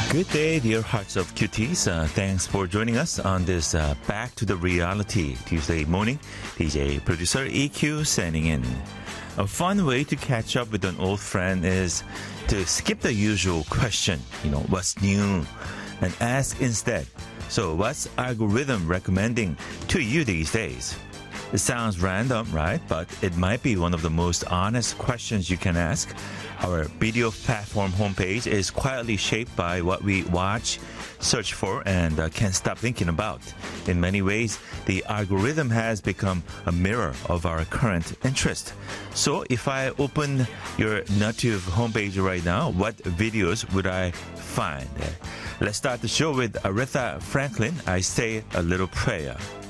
Good day, dear hearts of cuties. Thanks for joining us on this Back to the Reality Tuesday morning. DJ producer EQ sending in. A fun way to catch up with an old friend is to skip the usual question, what's new, and ask instead, so what's algorithm recommending to you these days? It sounds random, right? But it might be one of the most honest questions you can ask. Our video platform homepage is quietly shaped by what we watch, search for, and can't stop thinking about. In many ways, the algorithm has become a mirror of our current interest. So if I open your Native homepage right now, what videos would I find? Let's start the show with Aretha Franklin, I Say a Little Prayer.